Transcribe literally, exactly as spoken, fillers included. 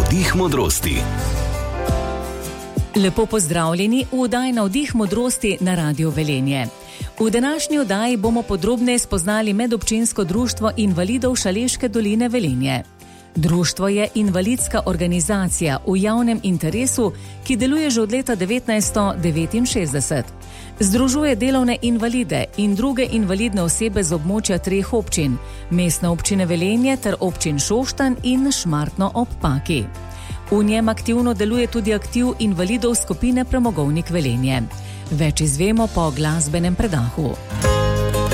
Navdih modrosti. Lepo pozdravljeni v oddaji Navdih modrosti na Radiu Velenje. V današnji oddaji bomo podrobneje spoznali medobčinsko društvo invalidov Šaleške doline Velenje. Društvo je invalidska organizacija v javnem interesu, ki deluje že od leta devetnajststo devetinšestdeset. Združuje delovne invalide in druge invalidne osebe z območja treh občin, Mestne občine Velenje ter občin Šoštanj in Šmartno ob Paki. V njem aktivno deluje tudi aktiv invalidov skupine Premogovnik Velenje. Več izvemo po glasbenem predahu.